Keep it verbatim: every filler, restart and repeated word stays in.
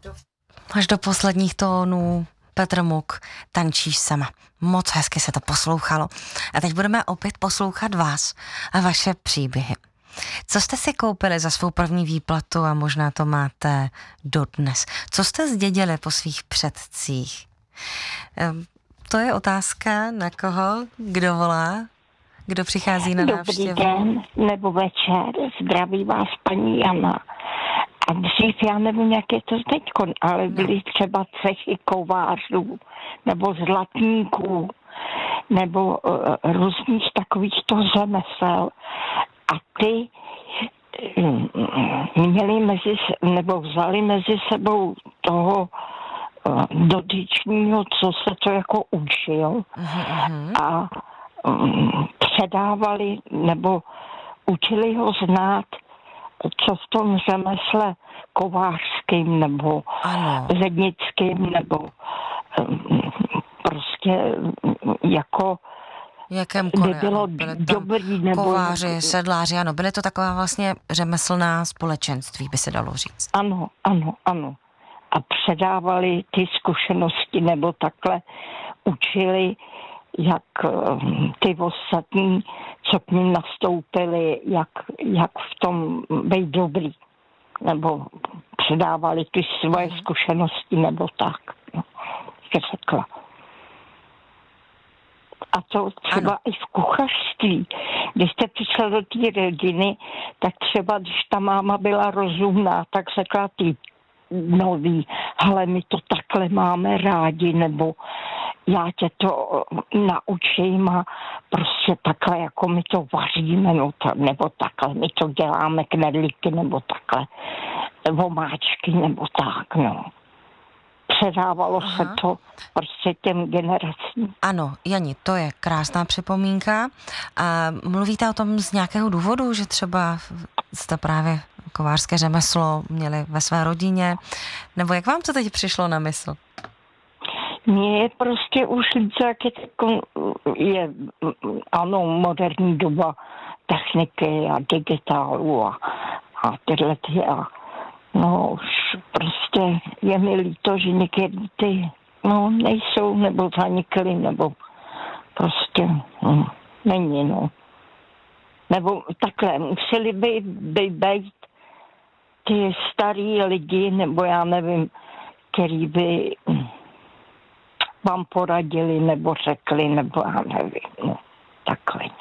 Až do posledních tónů Petr Muk, Tančíš sama. Moc hezky se to poslouchalo. A teď budeme opět poslouchat vás a vaše příběhy. Co jste si koupili za svou první výplatu a možná to máte dodnes? Co jste zdědili po svých předcích? To je otázka na koho, kdo volá, kdo přichází na návštěvu. Dobrý den nebo večer, zdraví vás paní Jana. A dřív, já nevím, jak je to teďkon, ale byly třeba cechy kovářů nebo zlatníků nebo uh, různých takovýchto řemesel. A ty um, měli mezi, nebo vzali mezi sebou toho uh, dotyčního, co se to jako učil. Uh-huh. A um, předávali nebo učili ho znát, co v tom řemesle kovářským nebo ano. zednickým nebo um, prostě jako jakémkoliv, by bylo byly dobrý nebo kováři, sedláři, ano, byly to taková vlastně řemeslná společenství, by se dalo říct. Ano, ano, ano. A předávali ty zkušenosti nebo takhle učili, jak ty ostatní, co k ním nastoupili, jak, jak v tom být dobrý. Nebo předávali ty svoje zkušenosti, nebo tak. No, řekla. A to třeba ano. i v kuchařství. Když jste přišla do té rodiny, tak třeba, když ta máma byla rozumná, tak řekla ty nový, ale my to takhle máme rádi, nebo já tě to naučím a prostě takhle, jako my to vaříme, no to, nebo takhle, my to děláme knedlíky, nebo takhle, vomáčky, nebo tak, no. Předávalo Aha. se to prostě těm generacím. Ano, Jani, to je krásná připomínka. A mluvíte o tom z nějakého důvodu, že třeba jste právě kovářské řemeslo měli ve své rodině, nebo jak vám to teď přišlo na mysl? Mně je prostě už líc, jak je, je ano, moderní doba techniky a digitálu a, a tyhle ty a no už prostě je mi líto, že někdy ty no nejsou nebo zanikly nebo prostě no, není no. Nebo takhle, museli by, by být ty starý lidi, nebo já nevím, který by vám poradili, nebo řekli, nebo já nevím, no, takhle.